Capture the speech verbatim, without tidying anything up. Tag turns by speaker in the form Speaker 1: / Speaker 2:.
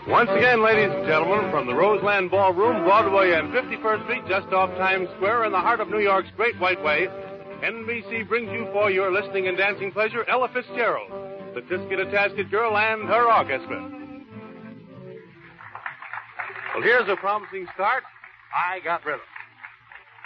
Speaker 1: Once again, ladies and gentlemen, from the Roseland Ballroom, Broadway and fifty-first Street, just off Times Square in the heart of New York's Great White Way, N B C brings you for your listening and dancing pleasure Ella Fitzgerald, the Tisket-a-Tasket Girl, and her orchestra. Well, here's a promising start. I Got Rhythm.